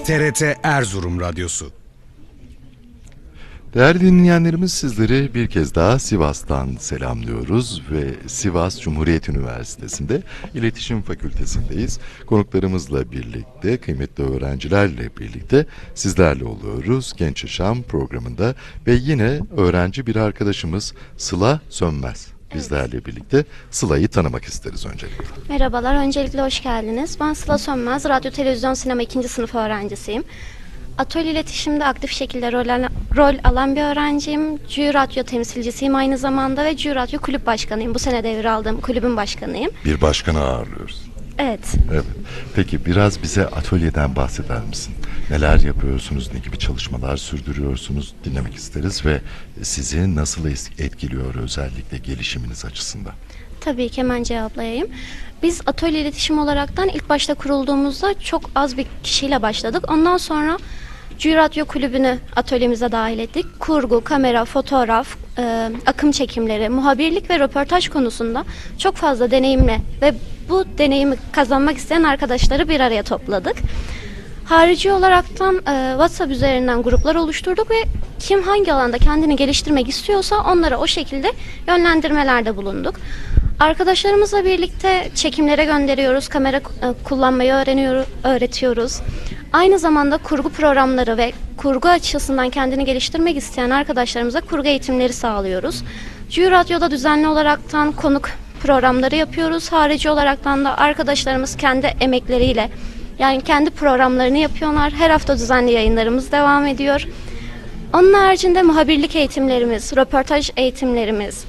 TRT Erzurum Radyosu. Değerli dinleyenlerimiz, sizleri bir kez daha Sivas'tan selamlıyoruz ve Sivas Cumhuriyet Üniversitesi'nde İletişim Fakültesindeyiz. Konuklarımızla birlikte, kıymetli öğrencilerle birlikte sizlerle oluyoruz Genç Yaşam programında ve yine öğrenci bir arkadaşımız Sıla Sönmez bizlerle birlikte. Sıla'yı tanımak isteriz öncelikle. Merhabalar, öncelikle hoş geldiniz. Ben Sıla Sönmez, radyo, televizyon, sinema 2. sınıf öğrencisiyim. Atölye iletişimde aktif şekilde rol alan bir öğrenciyim. CÜ Radyo temsilcisiyim aynı zamanda ve CÜ Radyo kulüp başkanıyım. Bu sene devraldığım kulübün başkanıyım. Bir başkanı ağırlıyoruz. Evet. Evet. Peki biraz bize atölyeden bahseder misin? Neler yapıyorsunuz, ne gibi çalışmalar sürdürüyorsunuz dinlemek isteriz ve sizi nasıl etkiliyor özellikle gelişiminiz açısından? Tabii ki hemen cevaplayayım. Biz atölye iletişim olaraktan ilk başta kurulduğumuzda çok az bir kişiyle başladık. Ondan sonra CÜ Radyo kulübünü atölyemize dahil ettik. Kurgu, kamera, fotoğraf, akım çekimleri, muhabirlik ve röportaj konusunda çok fazla deneyimle ve bu deneyimi kazanmak isteyen arkadaşları bir araya topladık. Harici olaraktan WhatsApp üzerinden gruplar oluşturduk ve kim hangi alanda kendini geliştirmek istiyorsa onlara o şekilde yönlendirmelerde bulunduk. Arkadaşlarımızla birlikte çekimlere gönderiyoruz, kamera kullanmayı öğretiyoruz. Aynı zamanda kurgu programları ve kurgu açısından kendini geliştirmek isteyen arkadaşlarımıza kurgu eğitimleri sağlıyoruz. CÜ Radyo'da düzenli olaraktan konuk programları yapıyoruz. Harici olaraktan da arkadaşlarımız kendi emekleriyle, yani kendi programlarını yapıyorlar. Her hafta düzenli yayınlarımız devam ediyor. Onun haricinde muhabirlik eğitimlerimiz, röportaj eğitimlerimiz,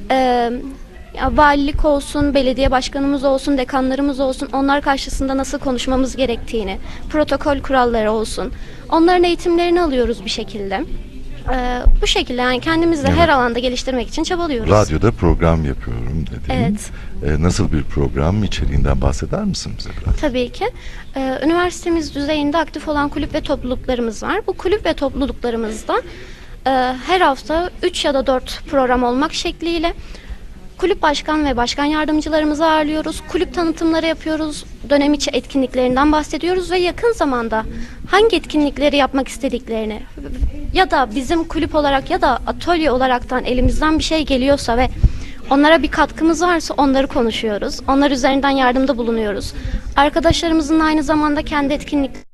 valilik olsun, belediye başkanımız olsun, dekanlarımız olsun, onlar karşısında nasıl konuşmamız gerektiğini, protokol kuralları olsun, onların eğitimlerini alıyoruz bir şekilde. Bu şekilde yani kendimizi her alanda geliştirmek için çabalıyoruz. Radyoda program yapıyorum dedin. Evet. Nasıl bir program, içeriğinden bahseder misin bize biraz? Tabii ki. Üniversitemiz düzeyinde aktif olan kulüp ve topluluklarımız var. Bu kulüp ve topluluklarımızda her hafta 3 ya da 4 program olmak şekliyle kulüp başkan ve başkan yardımcılarımızı ağırlıyoruz. Kulüp tanıtımları yapıyoruz. Dönem içi etkinliklerinden bahsediyoruz ve yakın zamanda hangi etkinlikleri yapmak istediklerini ya da bizim kulüp olarak ya da atölye olaraktan elimizden bir şey geliyorsa ve onlara bir katkımız varsa onları konuşuyoruz. Onlar üzerinden yardımda bulunuyoruz. Arkadaşlarımızın aynı zamanda kendi etkinlikleri